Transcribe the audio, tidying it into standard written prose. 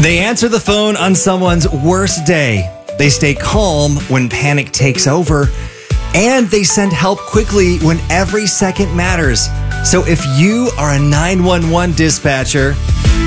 They answer the phone on someone's worst day. They stay calm when panic takes over. And they send help quickly when every second matters. So if you are a 911 dispatcher,